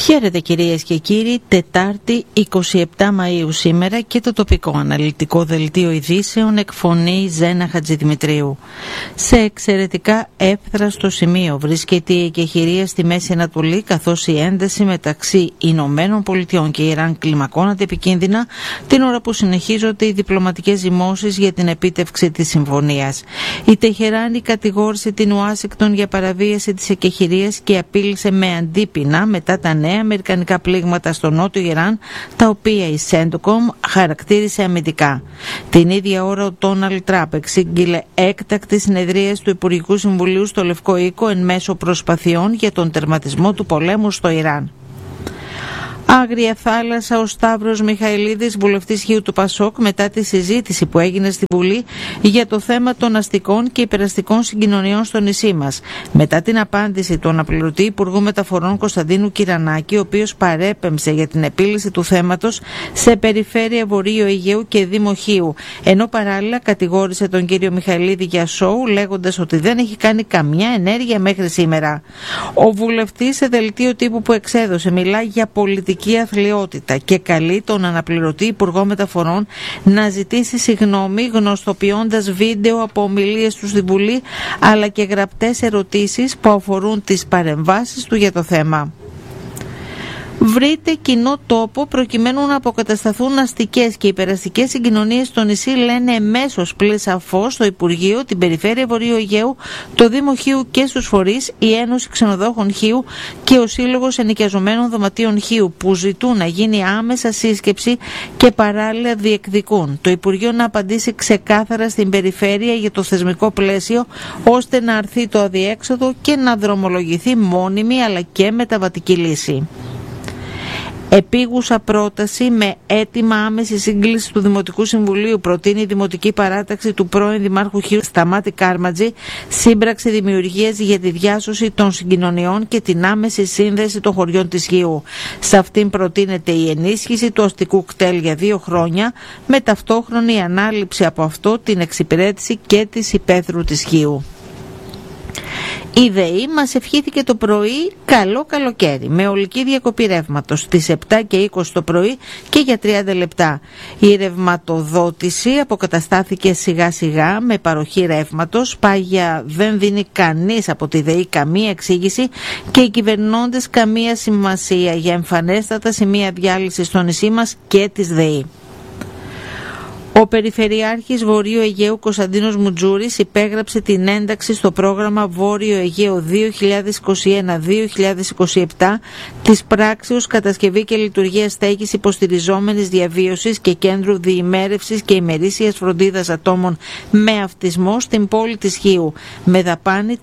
Χαίρετε κυρίες και κύριοι, Τετάρτη 27 Μαΐου σήμερα και το τοπικό αναλυτικό δελτίο ειδήσεων εκφωνεί Ζένα Χατζηδημητρίου. Σε εξαιρετικά εύθραστο σημείο βρίσκεται η εκεχηρία στη Μέση Ανατολή, καθώς η ένταση μεταξύ Ηνωμένων Πολιτειών και Ιράν κλιμακώνεται επικίνδυνα την ώρα που συνεχίζονται οι διπλωματικές ζυμώσεις για την επίτευξη της συμφωνίας. Η Τεχεράνη κατηγόρησε την Ουάσιγκτον για παραβίαση της εκεχηρίας και απείλησε με αντίπεινα μετά τα νέα αμερικανικά πλήγματα στο νότιο Ιράν, τα οποία η Σέντοκομ χαρακτήρισε αμυντικά. Την ίδια ώρα ο Ντόναλντ Τραμπ εξήγηλε έκτακτη συνεδρίαση του Υπουργικού Συμβουλίου στο Λευκό Οίκο εν μέσω προσπαθειών για τον τερματισμό του πολέμου στο Ιράν. Άγρια θάλασσα, ο Σταύρος Μιχαηλίδης, βουλευτής Χίου του Πασόκ, μετά τη συζήτηση που έγινε στη Βουλή για το θέμα των αστικών και υπεραστικών συγκοινωνιών στο νησί μας. Μετά την απάντηση του αναπληρωτή Υπουργού Μεταφορών Κωνσταντίνου Κυρανάκη, ο οποίος παρέπεμψε για την επίλυση του θέματος σε περιφέρεια Βορείου Αιγαίου και Δήμο Χίου, ενώ παράλληλα κατηγόρησε τον κύριο Μιχαηλίδη για σόου, λέγοντας ότι δεν έχει κάνει καμιά ενέργεια μέχρι σήμερα. Ο βουλευτής σε δελτίο τύπου που εξέδωσε μιλά για πολιτική αθλιότητα και καλεί τον αναπληρωτή Υπουργό Μεταφορών να ζητήσει συγγνώμη, γνωστοποιώντας βίντεο από ομιλίες του στη Βουλή αλλά και γραπτές ερωτήσεις που αφορούν τις παρεμβάσεις του για το θέμα. Βρείτε κοινό τόπο προκειμένου να αποκατασταθούν αστικές και υπεραστικές συγκοινωνίες στο νησί, λένε εμέσως πλην σαφώς στο Υπουργείο, την Περιφέρεια Βορείου Αιγαίου, το Δήμο Χίου και στους φορείς, η Ένωση Ξενοδόχων Χίου και ο Σύλλογος Ενοικιαζομένων Δωματίων Χίου, που ζητούν να γίνει άμεσα σύσκεψη και παράλληλα διεκδικούν το Υπουργείο να απαντήσει ξεκάθαρα στην Περιφέρεια για το θεσμικό πλαίσιο, ώστε να αρθεί το αδιέξοδο και να δρομολογηθεί μόνιμη αλλά και μεταβατική λύση. Επίγουσα πρόταση με αίτημα άμεση σύγκληση του Δημοτικού Συμβουλίου προτείνει η Δημοτική Παράταξη του πρώην Δημάρχου Χίου Σταμάτη Κάρματζη, σύμπραξη δημιουργίας για τη διάσωση των συγκοινωνιών και την άμεση σύνδεση των χωριών της Χίου. Σε αυτήν προτείνεται η ενίσχυση του αστικού κτέλ για 2 χρόνια, με ταυτόχρονη ανάληψη από αυτό την εξυπηρέτηση και της υπαίθρου της Χίου. Η ΔΕΗ μας ευχήθηκε το πρωί καλό καλοκαίρι με ολική διακοπή ρεύματος στις 7 και 20 το πρωί και για 30 λεπτά. Η ρευματοδότηση αποκαταστάθηκε σιγά σιγά με παροχή ρεύματος. Πάγια δεν δίνει κανείς από τη ΔΕΗ καμία εξήγηση και οι κυβερνώντες καμία σημασία για εμφανέστατα σημεία διάλυσης στο νησί μας και της ΔΕΗ. Ο Περιφερειάρχης Βορείου Αιγαίου Κωνσταντίνος Μουτζούρης υπέγραψε την ένταξη στο πρόγραμμα Βόρειο Αιγαίο 2021-2027 της πράξεως κατασκευή και λειτουργία στέγης υποστηριζόμενης διαβίωσης και κέντρου διημέρευσης και ημερήσιας φροντίδας ατόμων με αυτισμό στην πόλη της Χίου, με δαπάνη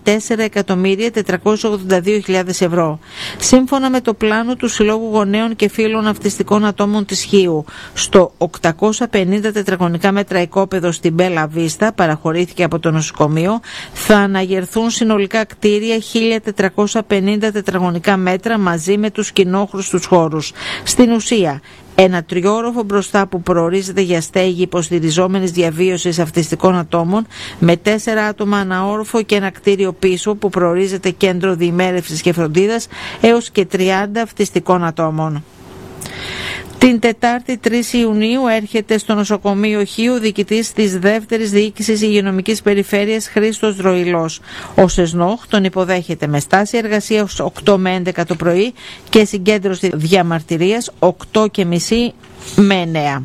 4.482.000 ευρώ. Σύμφωνα με το πλάνο του Συλλόγου Γονέων και Φίλων Αυτιστικών Ατόμων της Χίου, στο 850 τετραγωνικά μέτρα οικόπεδο στην Μπέλα Βίστα, παραχωρήθηκε από το νοσοκομείο, θα αναγερθούν συνολικά κτίρια 1.450 τετραγωνικά μέτρα μαζί με τους κοινόχρηστους χώρους. Στην ουσία, ένα 3όροφο μπροστά που προορίζεται για στέγη υποστηριζόμενης διαβίωσης αυτιστικών ατόμων με 4 άτομα ανά όροφο και ένα κτίριο πίσω που προορίζεται κέντρο διημέρευσης και φροντίδας έως και 30 αυτιστικών ατόμων. Την Τετάρτη 3 Ιουνίου έρχεται στο νοσοκομείο Χίου διοικητής της δεύτερης διοίκησης υγειονομικής περιφέρειας Χρήστος Δροηλός. Ο ΣΕΣΝΟΧ τον υποδέχεται με στάση εργασίας 8 με 11 το πρωί και συγκέντρωση διαμαρτυρίας 8:30 με 9.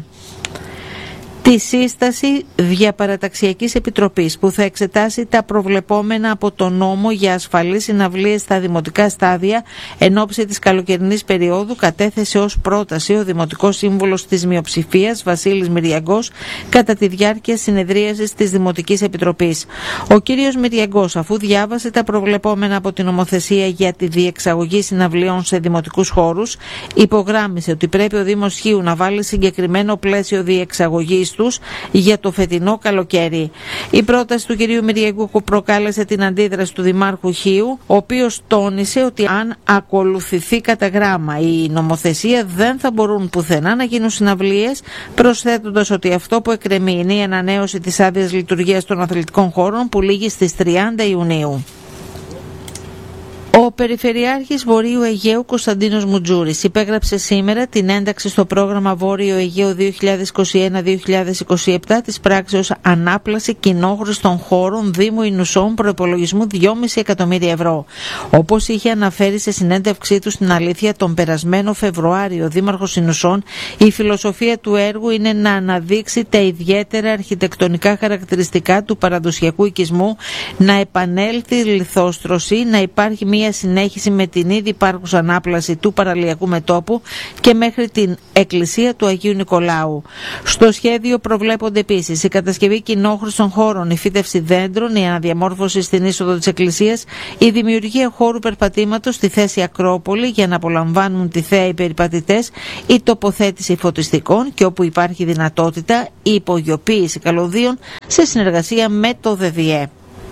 Τη σύσταση διαπαραταξιακής επιτροπής που θα εξετάσει τα προβλεπόμενα από τον νόμο για ασφαλείς συναυλίες στα δημοτικά στάδια εν ώψη της καλοκαιρινής περίοδου κατέθεσε ως πρόταση ο Δημοτικός Σύμβουλος της Μειοψηφίας Βασίλης Μυριαγκός κατά τη διάρκεια συνεδρίασης της Δημοτικής Επιτροπής. Ο κύριος Μυριαγκός, αφού διάβασε τα προβλεπόμενα από την νομοθεσία για τη διεξαγωγή συναυλιών σε δημοτικούς χώρους, υπογράμμισε ότι πρέπει ο Δήμος Χίου να βάλει συγκεκριμένο πλαίσιο διεξαγωγής τους για το φετινό καλοκαίρι. Η πρόταση του κυρίου Μυριαγκού προκάλεσε την αντίδραση του Δημάρχου Χίου, ο οποίος τόνισε ότι αν ακολουθηθεί κατά γράμμα η νομοθεσία δεν θα μπορούν πουθενά να γίνουν συναυλίες, προσθέτοντας ότι αυτό που εκκρεμεί είναι η ανανέωση της άδειας λειτουργίας των αθλητικών χώρων που λήγει στις 30 Ιουνίου. Ο Περιφερειάρχης Βορείου Αιγαίου Κωνσταντίνος Μουτζούρης υπέγραψε σήμερα την ένταξη στο πρόγραμμα Βόρειο Αιγαίο 2021-2027 της πράξεως Ανάπλαση κοινόχρηστων χώρων Δήμου Ινουσών προϋπολογισμού 2,5 εκατομμύρια ευρώ. Όπως είχε αναφέρει σε συνέντευξή του στην Αλήθεια τον περασμένο Φεβρουάριο ο Δήμαρχος Ινουσών, η φιλοσοφία του έργου είναι να αναδείξει τα ιδιαίτερα αρχιτεκτονικά χαρακτηριστικά του παραδοσιακού οικισμού, να επανέλθει η λιθόστρωση, να υπάρχει μια συνέχιση με την ήδη υπάρχουσα ανάπλαση του παραλιακού μετώπου και μέχρι την εκκλησία του Αγίου Νικολάου. Στο σχέδιο προβλέπονται επίσης η κατασκευή κοινόχρηστων χώρων, η φύτευση δέντρων, η αναδιαμόρφωση στην είσοδο της εκκλησίας, η δημιουργία χώρου περπατήματος στη θέση Ακρόπολη για να απολαμβάνουν τη θέα οι περιπατητές, η τοποθέτηση φωτιστικών και όπου υπάρχει δυνατότητα η υπογειοποίηση καλωδίων σε συνεργασία με το ΔΔΕ.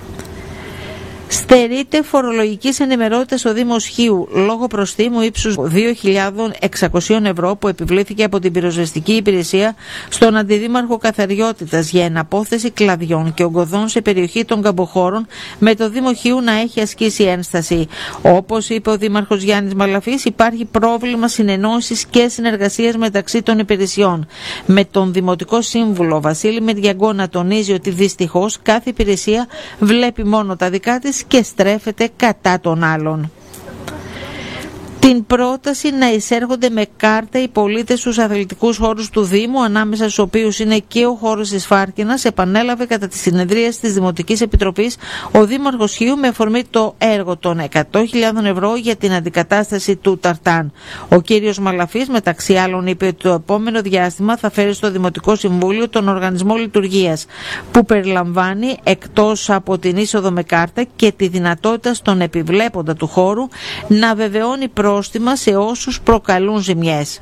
Στερείται φορολογικής ενημερότητας ο Δήμος Χίου λόγω προστίμου ύψους 2.600 ευρώ που επιβλήθηκε από την πυροσβεστική υπηρεσία στον Αντιδήμαρχο Καθαριότητας για εναπόθεση κλαδιών και ογκωδών σε περιοχή των Καμποχώρων, με το Δήμο Χίου να έχει ασκήσει ένσταση. Όπως είπε ο Δήμαρχος Γιάννης Μαλαφής, υπάρχει πρόβλημα συνεννόησης και συνεργασίας μεταξύ των υπηρεσιών. Με τον Δημοτικό Σύμβουλο Βασίλη Μεριαγκό να τονίζει ότι δυστυχώς κάθε υπηρεσία βλέπει μόνο τα δικά της και στρέφεται κατά των άλλων. Την πρόταση να εισέρχονται με κάρτα οι πολίτες στους αθλητικούς χώρους του Δήμου, ανάμεσα στους οποίους είναι και ο χώρος της Φάρκινας, επανέλαβε κατά τη συνεδρίαση της Δημοτικής Επιτροπής ο Δήμαρχος Χίου με αφορμή το έργο των 100.000 ευρώ για την αντικατάσταση του Ταρτάν. Ο κύριος Μαλαφής, μεταξύ άλλων, είπε ότι το επόμενο διάστημα θα φέρει στο Δημοτικό Συμβούλιο τον Οργανισμό Λειτουργίας, που περιλαμβάνει εκτός από την είσοδο με κάρτα και τη δυνατότητα στον επιβλέποντα του χώρου να βεβαιώνει πρόστιμα σε όσους προκαλούν ζημιές.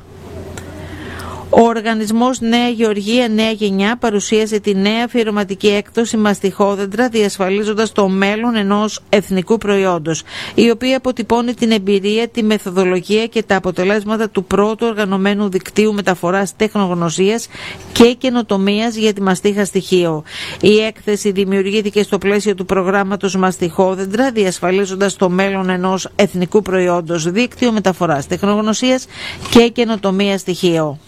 Ο οργανισμός Νέα Γεωργία Νέα Γενιά παρουσίασε τη νέα αφιερωματική έκδοση μαστιχόδεντρα, διασφαλίζοντας το μέλλον ενός εθνικού προϊόντος, η οποία αποτυπώνει την εμπειρία, τη μεθοδολογία και τα αποτελέσματα του πρώτου οργανωμένου δικτύου μεταφοράς τεχνογνωσίας και καινοτομίας για τη μαστίχα στοιχείο. Η έκθεση δημιουργήθηκε στο πλαίσιο του προγράμματος Μαστιχόδεντρα, διασφαλίζοντας το μέλλον ενός εθνικού προϊόντος, δίκτυο μεταφοράς τεχνογνωσίας και καινοτομίας στοιχείο.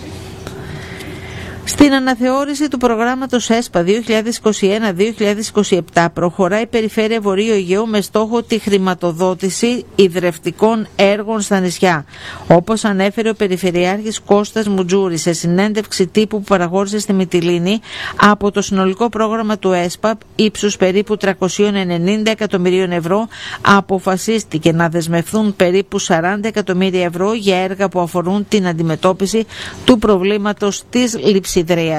Στην αναθεώρηση του προγράμματος ΕΣΠΑ 2021-2027 προχωράει η Περιφέρεια Βορείου Αιγαίου με στόχο τη χρηματοδότηση ιδρευτικών έργων στα νησιά. Όπως ανέφερε ο Περιφερειάρχης Κώστας Μουτζούρης σε συνέντευξη τύπου που παραχώρησε στη Μυτιλήνη, από το συνολικό πρόγραμμα του ΕΣΠΑ ύψους περίπου 390 εκατομμυρίων ευρώ αποφασίστηκε να δεσμευθούν περίπου 40 εκατομμύρια ευρώ για έργα που αφορούν την αντιμετώπιση του προβλήματος της λειψιδρίας.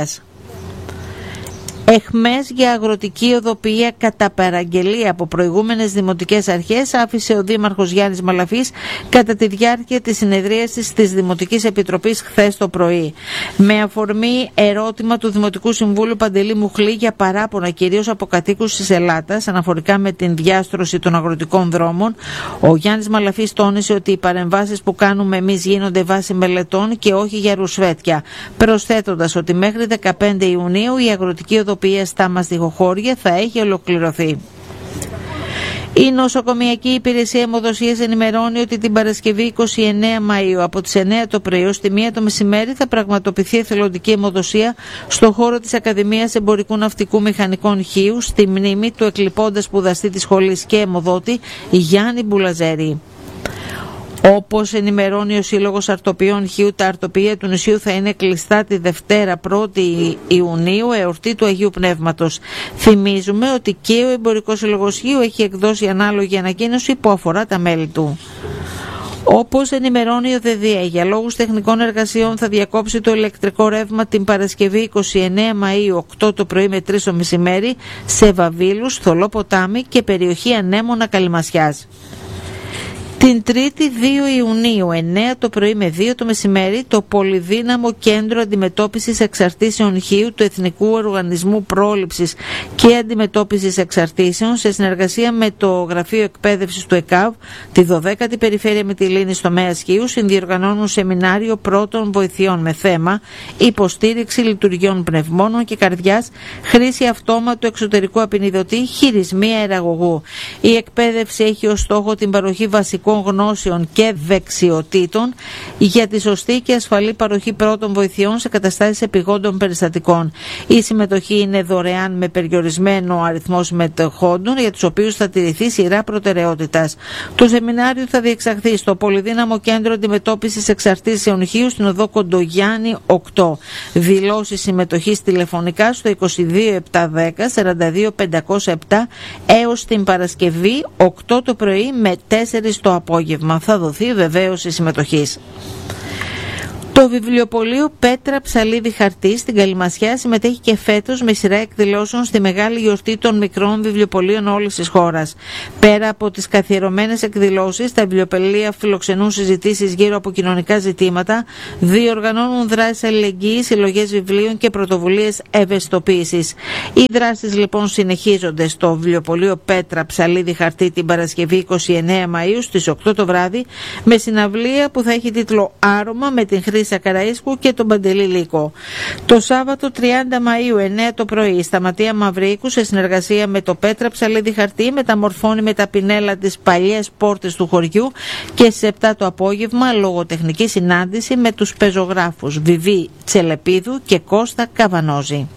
Εχμές για αγροτική οδοποιία κατά παραγγελία από προηγούμενες δημοτικές αρχές άφησε ο Δήμαρχος Γιάννης Μαλαφής κατά τη διάρκεια της συνεδρίασης της Δημοτικής Επιτροπής χθες το πρωί. Με αφορμή ερώτημα του Δημοτικού Συμβούλου Παντελή Μουχλή για παράπονα κυρίως από κατοίκους της Ελλάδας αναφορικά με την διάστρωση των αγροτικών δρόμων, ο Γιάννης Μαλαφής τόνισε ότι οι παρεμβάσεις που κάνουμε εμείς γίνονται βάσει μελετών και όχι για ρουσφέτια, προσθέτοντας ότι μέχρι 15 Ιουνίου η αγροτική οδοποιία στα μαστιχοχώρια θα έχει ολοκληρωθεί. Η Νοσοκομιακή Υπηρεσία Αιμοδοσίας ενημερώνει ότι την Παρασκευή 29 Μαΐου από τις 9 το πρωί ως τη 1 το μεσημέρι θα πραγματοποιηθεί εθελοντική αιμοδοσία στο χώρο της Ακαδημίας Εμπορικού Ναυτικού Μηχανικών Χίου, στη μνήμη του εκλειπώντα σπουδαστή της σχολής και αιμοδότη Γιάννη Μπουλαζέρη. Όπως ενημερώνει ο Σύλλογος Αρτοποιών Χίου, τα αρτοποιεία του νησιού θα είναι κλειστά τη Δευτέρα 1η Ιουνίου, εορτή του Αγίου Πνεύματος. Θυμίζουμε ότι και ο Εμπορικός Σύλλογος Χίου έχει εκδώσει ανάλογη ανακοίνωση που αφορά τα μέλη του. Όπως ενημερώνει ο ΔΔΕ, για λόγους τεχνικών εργασιών θα διακόψει το ηλεκτρικό ρεύμα την Παρασκευή 29 Μαΐου 8 το πρωί με 3 το μεσημέρι σε Βαβήλους, Θολό Ποτάμι και περιοχή Ανέμωνα Καλυμασιάς. Την 3η 2 Ιουνίου, 9 το πρωί με 2 το μεσημέρι, το Πολυδύναμο Κέντρο Αντιμετώπισης Εξαρτήσεων Χείου του Εθνικού Οργανισμού Πρόληψης και Αντιμετώπισης Εξαρτήσεων, σε συνεργασία με το Γραφείο Εκπαίδευσης του ΕΚΑΒ, τη 12η Περιφέρεια Μυτιλήνης τομέας Χείου, συνδιοργανώνουν σεμινάριο πρώτων βοηθειών με θέμα υποστήριξη λειτουργιών πνευμόνων και καρδιάς, χρήση αυτόματου εξωτερικού απεινιδωτή, χειρισμοί αεραγωγού. Η εκπαίδευση έχει ως στόχο την παροχή βασικών γνώσεων και δεξιοτήτων για τη σωστή και ασφαλή παροχή πρώτων βοηθειών σε καταστάσεις επιγόντων περιστατικών. Η συμμετοχή είναι δωρεάν με περιορισμένο αριθμό συμμετεχόντων, για τους οποίους θα τηρηθεί σειρά προτεραιότητας. Το σεμινάριο θα διεξαχθεί στο Πολυδύναμο Κέντρο Αντιμετώπισης Εξαρτήσεων Χείου, στην οδό Κοντογιάννη 8. Δηλώσεις συμμετοχής τηλεφωνικά στο 22710 42 507 έως την Παρασκευή 8 το πρωί με 4 το απόγευμα. Θα δοθεί βεβαίωση συμμετοχής. Το βιβλιοπωλείο Πέτρα Ψαλίδη Χαρτί στην Καλυμασιά συμμετέχει και φέτος με σειρά εκδηλώσεων στη μεγάλη γιορτή των μικρών βιβλιοπωλείων όλης της χώρας. Πέρα από τις καθιερωμένες εκδηλώσεις, τα βιβλιοπωλεία φιλοξενούν συζητήσεις γύρω από κοινωνικά ζητήματα, διοργανώνουν δράσεις αλληλεγγύης, συλλογές βιβλίων και πρωτοβουλίες ευαισθητοποίησης. Οι δράσεις λοιπόν συνεχίζονται στο βιβλιοπωλείο Πέτρα Ψαλίδη Χαρτί την Παρασκευή 29 Μαΐου στις 8 το βράδυ, με συναυλία που θα έχει τίτλο Άρωμα με την Χρήση Ακαραΐσκου και τον Παντελή Λύκο. Το Σάββατο 30 Μαΐου 9 το πρωί, στα Ματία Μαυρίκου, σε συνεργασία με το Πέτρα Ψαλίδη Χαρτί, μεταμορφώνει με τα πινέλα τις παλιές πόρτες του χωριού, και στις 7 το απόγευμα λογοτεχνική συνάντηση με τους πεζογράφους Βιβί Τσελεπίδου και Κώστα Καβανόζη.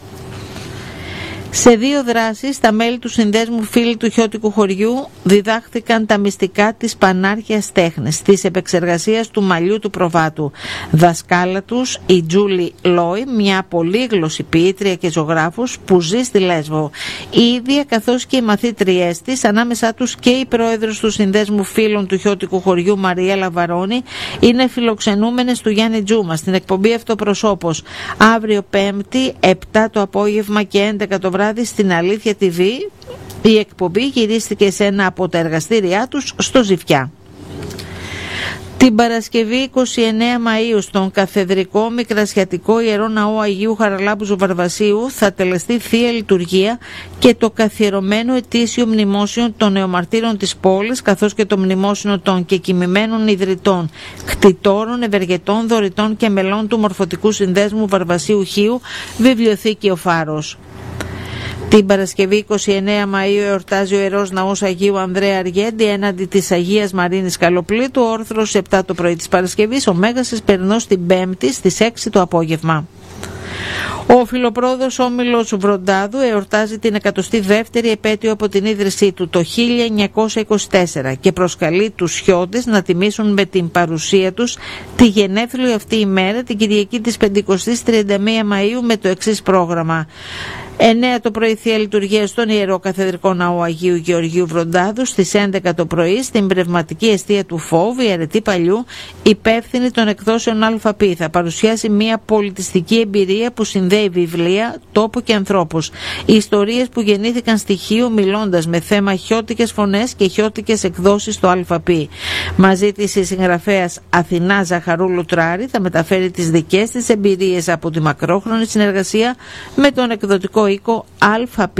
Σε 2 δράσεις, τα μέλη του Συνδέσμου Φίλοι του Χιώτικου Χωριού διδάχθηκαν τα μυστικά της πανάρχιας τέχνης, της επεξεργασίας του μαλλιού του προβάτου. Δασκάλα τους η Τζούλη Λόι, μια πολύγλωση ποιήτρια και ζωγράφος που ζει στη Λέσβο. Η ίδια, καθώς και οι μαθήτριές της, ανάμεσά τους και η πρόεδρος του Συνδέσμου Φίλων του Χιώτικου Χωριού Μαριέλα Βαρώνη, είναι φιλοξενούμενες του Γιάννη Τζούμα στην εκπομπή Αυτοπροσώπος, αύριο 5η 7 το απόγευμα και 11 το βράδυ στην Αλήθεια TV. Η εκπομπή γυρίστηκε σε ένα από τα εργαστήριά τους στο Ζιφιά. Την Παρασκευή 29 Μαΐου στον Καθεδρικό Μικρασιατικό Ιερό Ναό Αγίου Χαραλάμπου Βαρβασίου θα τελεστεί Θεία Λειτουργία και το καθιερωμένο ετήσιο μνημόσιο των νεομαρτύρων της πόλης, καθώς και το μνημόσιο των κεκοιμημένων ιδρυτών, κτητόρων, ευεργετών, δωρητών και μελών του Μορφωτικού Συνδέσμου Βαρβασίου Χίου, Βιβλιοθήκη Ο Φάρος. Την Παρασκευή 29 Μαΐου εορτάζει ο Ιερός Ναός Αγίου Ανδρέα Αργέντη έναντι της Αγίας Μαρίνης Καλοπλήτου, όρθρος 7 το πρωί της Παρασκευής, ο Μέγας Εσπερινός την 5η στις 6 το απόγευμα. Ο Φιλοπρόδος Όμιλος Βροντάδου εορτάζει την 102η επέτειο από την ίδρυσή του το 1924 και προσκαλεί τους Χιώτες να τιμήσουν με την παρουσία τους τη γενέθλιο αυτή ημέρα, την Κυριακή της 50ης 31 Μαΐου, με το εξής πρόγραμμα. 9 το πρωί Θεία Λειτουργία στον Ιερό Καθεδρικό Ναό Αγίου Γεωργίου Βροντάδου, στις 11 το πρωί στην πνευματική εστία του Φόβου, η Αρετή Παλιού, υπεύθυνη των εκδόσεων ΑΠ, θα παρουσιάσει μια πολιτιστική εμπειρία που συνδέει βιβλία, τόπο και ανθρώπους. Οι ιστορίες που γεννήθηκαν στη Χίο, μιλώντας με θέμα χιώτικες φωνές και χιώτικες εκδόσεις στο ΑΠ. Μαζί της η συγγραφέας Αθηνά Ζαχαρούλου Τράρη θα μεταφέρει τις δικές της εμπειρίες από τη μακρόχρονη συνεργασία με τον εκδοτικό οίκο ΑΠ.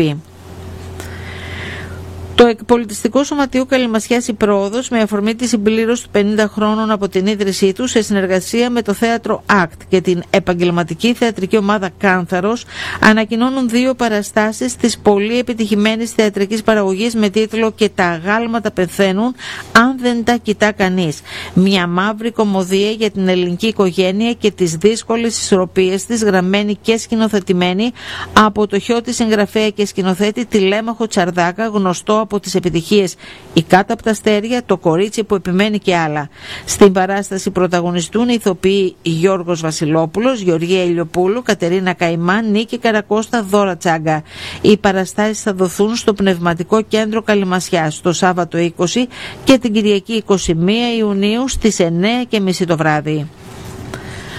Το Εκπολιτιστικό Σωματείο Καλυμασιάς η Πρόοδος, με αφορμή τη συμπλήρωση των 50 χρόνων από την ίδρυσή του, σε συνεργασία με το θέατρο ΑΚΤ και την επαγγελματική θεατρική ομάδα Κάνθαρος, ανακοινώνουν 2 παραστάσεις της πολύ επιτυχημένης θεατρικής παραγωγής με τίτλο «Και τα αγάλματα πεθαίνουν αν δεν τα κοιτά κανείς». Μια μαύρη κωμωδία για την ελληνική οικογένεια και τις δύσκολες ισορροπίες της, γραμμένη και σκηνοθετημένη από το Χιώτη συγγραφέα και σκηνοθέτη Τηλέμαχο Τσαρδάκα, γνωστό από τις επιτυχίες «Η Κάτω από τα αστέρια», «Το κορίτσι που επιμένει» και άλλα. Στην παράσταση πρωταγωνιστούν οι ηθοποιοί Γιώργος Βασιλόπουλος, Γεωργία Ηλιοπούλου, Κατερίνα Καϊμάν, Νίκη Καρακώστα, Δώρα Τσάγκα. Οι παραστάσεις θα δοθούν στο Πνευματικό Κέντρο Καλυμασιάς το Σάββατο 20 και την Κυριακή 21 Ιουνίου στις 9:30 το βράδυ.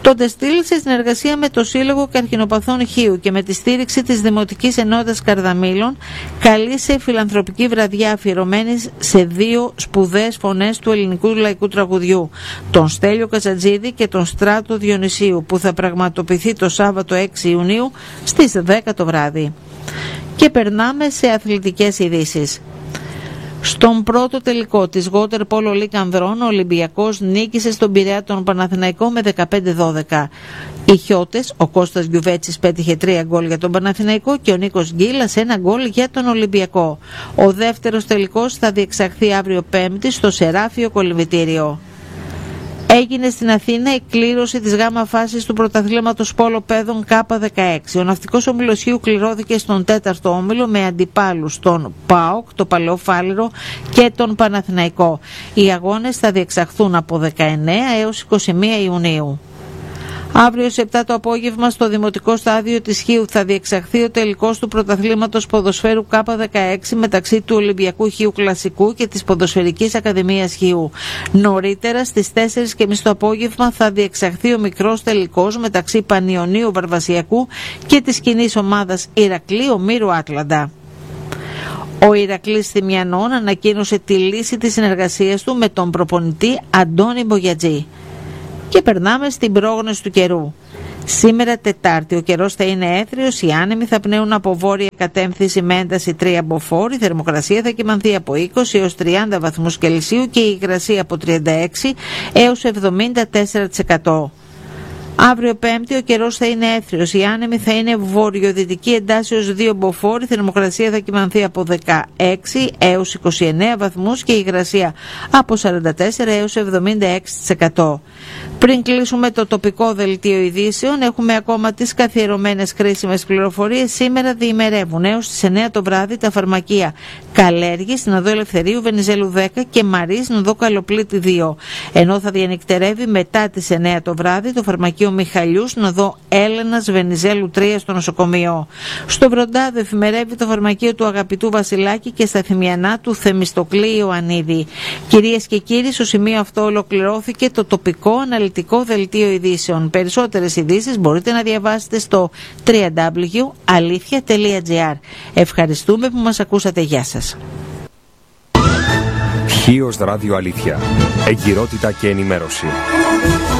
Το Ντεστήλ, σε συνεργασία με το Σύλλογο Καρκινοπαθών Χίου και με τη στήριξη της Δημοτικής Ενότητας Καρδαμήλων, καλεί σε φιλανθρωπική βραδιά αφιερωμένη σε 2 σπουδαίες φωνές του ελληνικού λαϊκού τραγουδιού, τον Στέλιο Κατσατζίδη και τον Στράτο Διονυσίου, που θα πραγματοποιηθεί το Σάββατο 6 Ιουνίου στις 10 το βράδυ. Και περνάμε σε αθλητικές ειδήσεις. Στον πρώτο τελικό της Water Polo League Ανδρών, ο Ολυμπιακός νίκησε στον Πειραιά τον Παναθηναϊκό με 15-12. Οι Χιώτες, ο Κώστας Γιουβέτσης πέτυχε 3 γκολ για τον Παναθηναϊκό και ο Νίκος Γκίλας 1 γκολ για τον Ολυμπιακό. Ο δεύτερος τελικός θα διεξαχθεί αύριο Πέμπτη στο Σεράφιο Κολυμβητήριο. Έγινε στην Αθήνα η κλήρωση της γάμα φάσης του πρωταθλήματος πόλο παιδών K16. Ο ναυτικός όμιλος Χίου κληρώθηκε στον 4ο όμιλο με αντιπάλους τον ΠΑΟΚ, το Παλαιοφάλιρο και τον Παναθηναϊκό. Οι αγώνες θα διεξαχθούν από 19 έως 21 Ιουνίου. Αύριο σε 7 το απόγευμα στο Δημοτικό Στάδιο της Χίου θα διεξαχθεί ο τελικός του πρωταθλήματος ποδοσφαίρου K16 μεταξύ του Ολυμπιακού Χίου Κλασικού και της Ποδοσφαιρικής Ακαδημίας Χίου. Νωρίτερα στις 4:30 το απόγευμα θα διεξαχθεί ο μικρός τελικός μεταξύ Πανιωνίου Βαρβασιακού και της κοινής ομάδας Ηρακλή Ομήρου Άτλαντα. Ο Ηρακλής Θυμιανών ανακοίνωσε τη λύση της συνεργασίας του με τον προπονητή Αντώνη Μπογιατζή. Και περνάμε στην πρόγνωση του καιρού. Σήμερα Τετάρτη ο καιρός θα είναι έθριος, οι άνεμοι θα πνέουν από βόρεια κατεύθυνση με ένταση 3 μποφόρ, η θερμοκρασία θα κυμανθεί από 20 έως 30 βαθμούς Κελσίου και η υγρασία από 36 έως 74%. Αύριο Πέμπτη ο καιρός θα είναι έθριος, οι άνεμοι θα είναι βορειοδυτική εντάσεως 2 μποφόρ, η θερμοκρασία θα κυμανθεί από 16 έως 29 βαθμούς και η υγρασία από 44 έως 76%. Πριν κλείσουμε το τοπικό δελτίο ειδήσεων, έχουμε ακόμα τις καθιερωμένες χρήσιμες πληροφορίες. Σήμερα διημερεύουν έως τις 9 το βράδυ τα φαρμακεία Καλέργη στην οδό Ελευθερίου Βενιζέλου 10 και Μαρή στην οδό Καλοπλήτη 2. Ενώ θα διανυκτερεύει μετά τις 9 το βράδυ το φαρμακείο Μιχαλιού στην οδό Έλενας Βενιζέλου 3 στο νοσοκομείο. Στο Βροντάδο εφημερεύει το φαρμακείο του Αγαπητού Βασιλάκη και στα Θυμιανά του Θεμιστοκλή Ιωαννίδη. Κυρίες και κύριοι, στο σημείο αυτό ολοκληρώθηκε το τοπικό αναλυτικό δελτίο ειδήσεων. Περισσότερες ειδήσεις μπορείτε να διαβάσετε στο www.alithia.gr. Ευχαριστούμε που μας ακούσατε. Γεια σας. Χίος Ράδιο Αλήθεια. Εγκυρότητα και ενημέρωση.